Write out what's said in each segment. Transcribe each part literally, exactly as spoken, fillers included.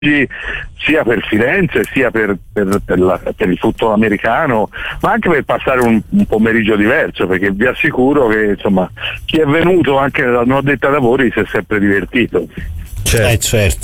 sia per Firenze sia per, per, per, la, per il football americano, ma anche per passare un, un pomeriggio diverso, perché vi assicuro che insomma chi è venuto anche dalla non addetta ai lavori si è sempre divertito. Certo. Eh certo.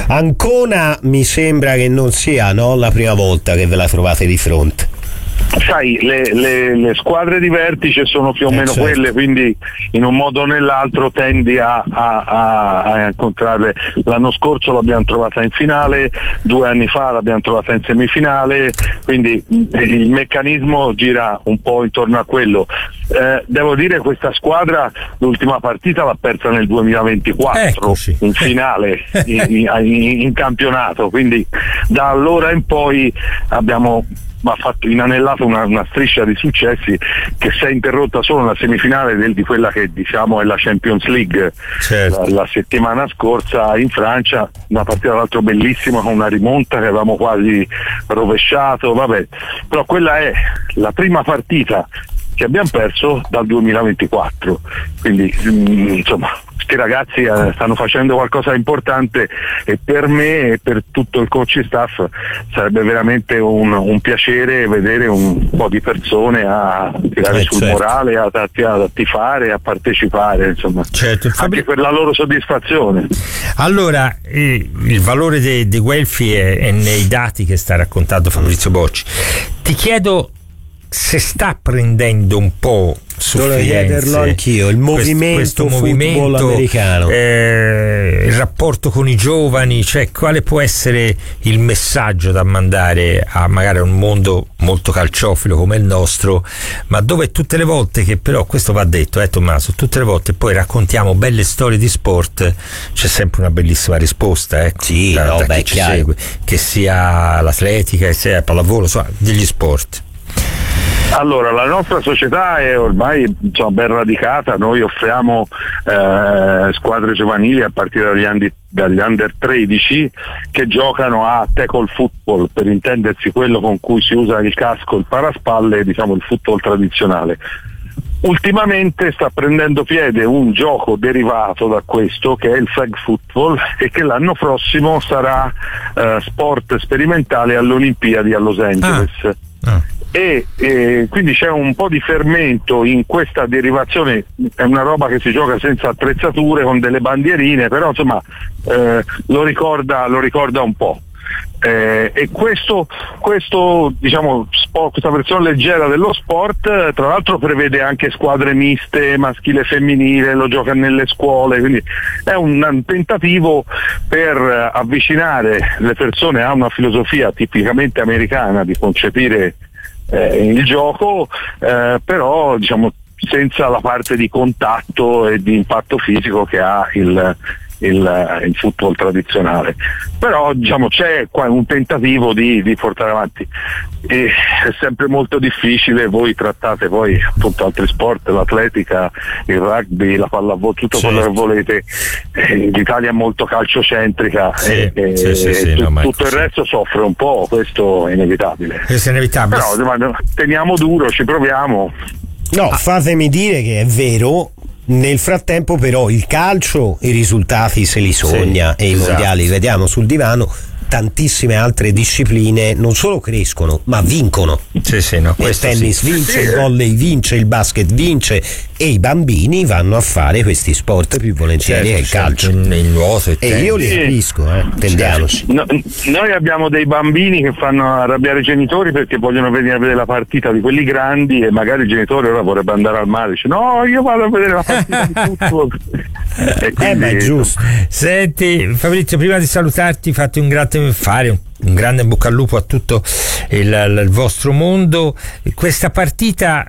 Ancona mi sembra che non sia, no, la prima volta che ve la trovate di fronte. Sai, le, le, le squadre di vertice sono più o eh meno certo. quelle, quindi in un modo o nell'altro tendi a, a, a, a incontrarle. L'anno scorso l'abbiamo trovata in finale, due anni fa l'abbiamo trovata in semifinale, quindi il meccanismo gira un po' intorno a quello. Eh, devo dire questa squadra l'ultima partita l'ha persa nel duemilaventiquattro, Eccoci. in finale in, in, in campionato, quindi da allora in poi abbiamo ha fatto inanellato una, una striscia di successi che si è interrotta solo nella semifinale del, di quella che diciamo è la Champions League. Certo. la, la settimana scorsa in Francia, una partita tra l'altro bellissima con una rimonta che avevamo quasi rovesciato, vabbè, però quella è la prima partita che abbiamo perso dal duemilaventiquattro, quindi mh, insomma questi ragazzi eh, stanno facendo qualcosa di importante e per me e per tutto il coaching staff sarebbe veramente un, un piacere vedere un po' di persone a tirare eh, sul certo. morale, a, a, a tifare, a partecipare, insomma, certo. anche Fabri... per la loro soddisfazione. Allora, eh, il valore dei de Guelfi è, è nei dati che sta raccontando Fabrizio Bocci. Ti chiedo se sta prendendo un po' su Dovrei Firenze chiederlo anch'io, il movimento questo, questo football movimento americano, eh, il rapporto con i giovani, cioè quale può essere il messaggio da mandare a magari un mondo molto calciofilo come il nostro, ma dove tutte le volte che però, questo va detto, eh Tommaso, tutte le volte poi raccontiamo belle storie di sport c'è sempre una bellissima risposta, eh, sì, da, no, da beh, chi ci segue, che sia l'atletica, che sia il pallavolo, insomma, degli sport. Allora, la nostra società è ormai insomma, ben radicata, noi offriamo eh, squadre giovanili a partire dagli, andi, dagli under tredici che giocano a tackle football, per intendersi quello con cui si usa il casco, il paraspalle, diciamo il football tradizionale. Ultimamente sta prendendo piede un gioco derivato da questo che è il flag football e che l'anno prossimo sarà eh, sport sperimentale alle Olimpiadi a Los Angeles. Ah. Ah. E, e quindi c'è un po' di fermento in questa derivazione, è una roba che si gioca senza attrezzature con delle bandierine, però insomma eh, lo ricorda, lo ricorda un po'. Eh, e questo, questo diciamo sport, questa versione leggera dello sport tra l'altro prevede anche squadre miste maschile e femminile, lo gioca nelle scuole, quindi è un, un tentativo per avvicinare le persone a una filosofia tipicamente americana di concepire eh, il gioco, eh, però diciamo senza la parte di contatto e di impatto fisico che ha il Il, il football tradizionale, però diciamo c'è qua un tentativo di, di portare avanti e è sempre molto difficile. Voi trattate poi appunto altri sport, l'atletica, il rugby, la pallavolo, tutto certo. quello che volete. eh, l'Italia è molto calciocentrica sì, e, sì, sì, e sì, tu, no, tutto il resto soffre un po', questo è inevitabile, questo è inevitabile. Però teniamo duro, ci proviamo. No, ah. fatemi dire che è vero. Nel frattempo però il calcio i risultati se li sogna sì, e i esatto. mondiali li vediamo sul divano. Tantissime altre discipline non solo crescono ma vincono. Sì, sì, no, il tennis sì. vince, sì. il volley vince, il basket vince e i bambini vanno a fare questi sport più volentieri certo, che il calcio, certo, il nuoto e, e io li sì. capisco, eh, intendiamoci. No, noi abbiamo dei bambini che fanno arrabbiare i genitori perché vogliono venire a vedere la partita di quelli grandi e magari il genitore ora vorrebbe andare al mare, dice no, io vado a vedere la partita di football. E quindi, eh ma è giusto. Senti Fabrizio, prima di salutarti fate un grande fare un, un grande bocca al lupo a tutto il, il vostro mondo. Questa partita,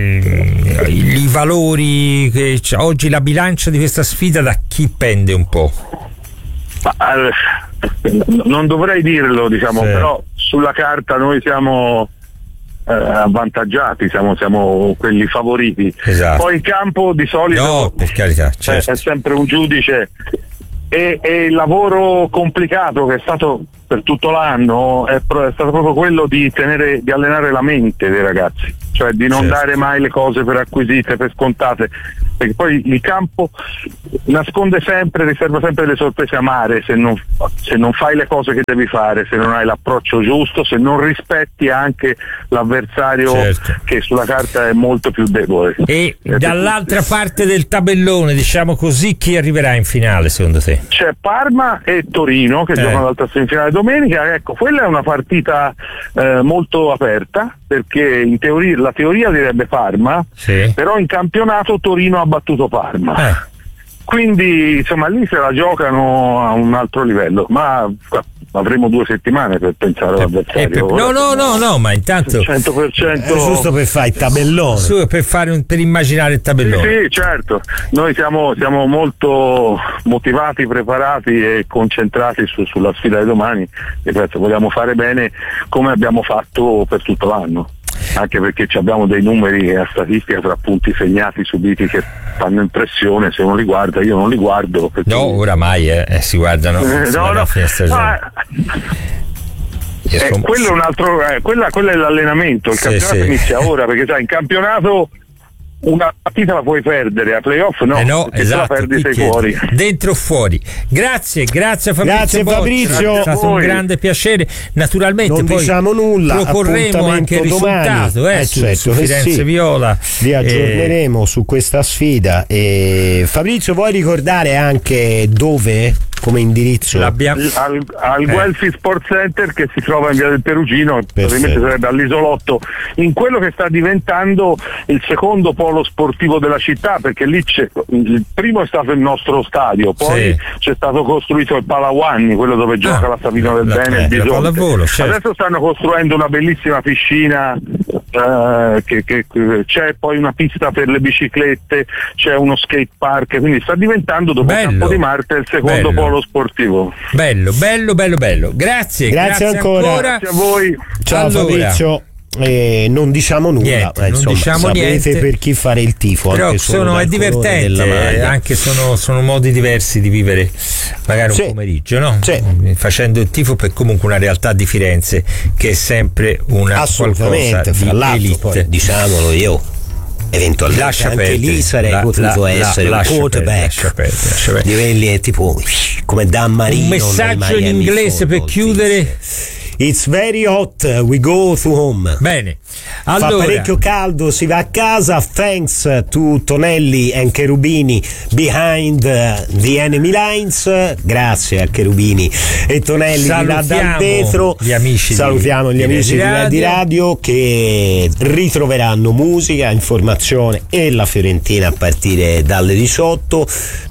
eh, i valori che c'è oggi, la bilancia di questa sfida da chi pende un po'? Ma, eh, non dovrei dirlo diciamo sì. però sulla carta noi siamo eh, avvantaggiati, siamo, siamo quelli favoriti, esatto. Poi in campo di solito no, per carità, certo. è sempre un giudice e, e il lavoro complicato che è stato per tutto l'anno è, pro, è stato proprio quello di tenere, di allenare la mente dei ragazzi, cioè di non certo. dare mai le cose per acquisite, per scontate. perché poi il campo nasconde sempre, riserva sempre delle sorprese amare se non, se non fai le cose che devi fare, se non hai l'approccio giusto, se non rispetti anche l'avversario, certo, che sulla carta è molto più debole. E dall'altra parte del tabellone, diciamo così, chi arriverà in finale secondo te? C'è Parma e Torino che eh. giocano l'altra semifinale domenica. Ecco, quella è una partita eh, molto aperta, perché in teoria, la teoria direbbe Parma, sì, però in campionato Torino ha battuto Parma. Eh. Quindi insomma lì se la giocano a un altro livello, ma avremo due settimane per pensare all'avversario. No, no, no, no, ma intanto cento per cento è giusto per fare il tabellone, su, per, fare un, per immaginare il tabellone. Sì, sì, certo. Noi siamo, siamo molto motivati, preparati e concentrati su, sulla sfida di domani. Ripeto, vogliamo fare bene come abbiamo fatto per tutto l'anno, anche perché abbiamo dei numeri a statistica tra punti segnati, subiti, che fanno impressione. Se uno li guarda, io non li guardo perché... no, oramai eh, eh, si guardano eh, no, no, no, eh, quello è un altro eh, quella, quello è l'allenamento, il sì, campionato sì. inizia ora, perché sai, in campionato una partita la puoi perdere, a playoff no, eh no, esatto, la perdi sei fuori, dentro o fuori. Grazie, grazie Fabrizio. Grazie Boccia. Fabrizio, è stato un grande piacere. Naturalmente non poi diciamo nulla, proporremo anche il risultato eh, eh, su, certo, su Firenze sì. Viola. Vi aggiorneremo eh... su questa sfida. E Fabrizio, vuoi ricordare anche dove, come indirizzo? L'abbiamo... al, al eh. Guelfi Sport Center, che si trova in via del Perugino, probabilmente sarebbe all'isolotto, in quello che sta diventando il secondo polo sportivo della città, perché lì c'è, il primo è stato il nostro stadio, poi sì. c'è stato costruito il Palawanni, quello dove gioca ah, la Savino del la, Bene, il Bisonte. Pallavolo, certo. Adesso stanno costruendo una bellissima piscina, eh, che, che c'è poi una pista per le biciclette, c'è uno skate park, quindi sta diventando, dopo bello, Campo di Marte, il secondo bello. polo sportivo. Bello, bello, bello, bello. Grazie, grazie, grazie ancora. ancora. Grazie a voi. Ciao allora. Fabrizio. Eh, non diciamo nulla, niente, eh, insomma, non diciamo sapete niente. Per chi fare il tifo, però anche sono, è divertente, anche sono, sono modi diversi di vivere magari un sì. pomeriggio, no? Sì. Facendo il tifo per comunque una realtà di Firenze che è sempre una assolutamente, qualcosa fra di elite. Poi, diciamolo io eventualmente lascia anche perdere. Lì sarei la, potuto la, essere la, un quarterback di quelli tipo come Dan Marino. Un messaggio in inglese per chiudere. It's very hot, we go to home. Bene, allora, fa parecchio caldo, si va a casa. Thanks to Tonelli and Cherubini behind the enemy lines. Grazie a Cherubini e Tonelli di là dal vetro. Gli amici salutiamo di, gli amici di Radio. di Radio che ritroveranno musica, informazione e la Fiorentina a partire dalle diciotto.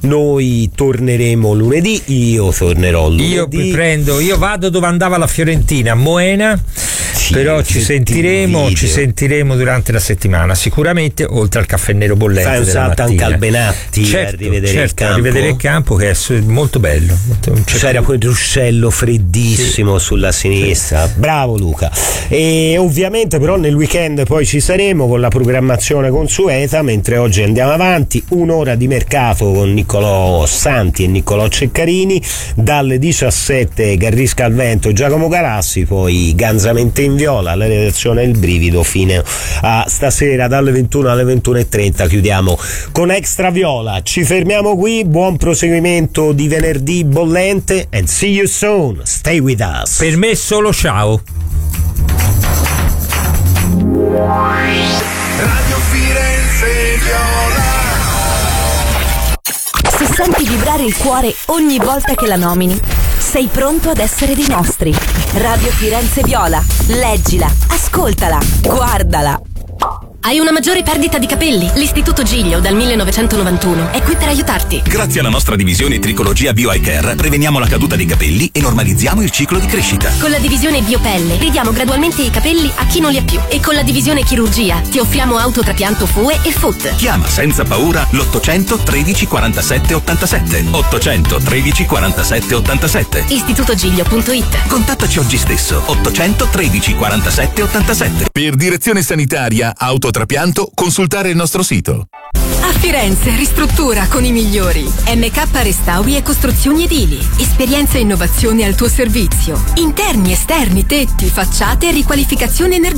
Noi torneremo lunedì, io tornerò lunedì. Io mi prendo, io vado dove andava la Fiorentina, a Moena, sì, però ci sentiremo, ci sentiremo durante la settimana sicuramente, oltre al caffè nero bollente. Fai un salto anche al Benatti, certo, a rivedere certo, il campo. A rivedere il campo che è molto bello. C'era quel ruscello freddissimo sì. sulla sinistra. Sì. Bravo Luca. E ovviamente però nel weekend poi ci saremo con la programmazione consueta, mentre oggi andiamo avanti, un'ora di mercato con Niccolò Santi e Niccolò Ceccarini, dalle diciassette Garrisca al Vento, Giacomo Galassi, poi Ganzamente in Viola, la redazione Il Brivido, fino a stasera dalle ventuno alle ventuno e trenta chiudiamo con Extra Viola. Ci fermiamo qui, buon proseguimento di venerdì bollente and see you soon, stay with us. Per me solo ciao. Radio Firenze Viola. Se senti vibrare il cuore ogni volta che la nomini, sei pronto ad essere dei nostri. Radio Firenze Viola. Leggila, ascoltala, guardala. Hai una maggiore perdita di capelli? L'Istituto Giglio dal millenovecentonovantuno è qui per aiutarti. Grazie alla nostra divisione Tricologia Bio Eye Care preveniamo la caduta dei capelli e normalizziamo il ciclo di crescita. Con la divisione Biopelle ridiamo gradualmente i capelli a chi non li ha più. E con la divisione Chirurgia ti offriamo autotrapianto F U E e F U T. Chiama senza paura l'ottocento tredici quarantasette ottantasette. ottocento tredici quarantasette ottantasette. istitutogiglio punto it. Contattaci oggi stesso. ottocento tredici quarantasette ottantasette. Per direzione sanitaria autotrapianto consultare il nostro sito. A Firenze ristruttura con i migliori. M K Restauri e Costruzioni Edili. Esperienza e innovazione al tuo servizio. Interni, esterni, tetti, facciate e riqualificazione energetica.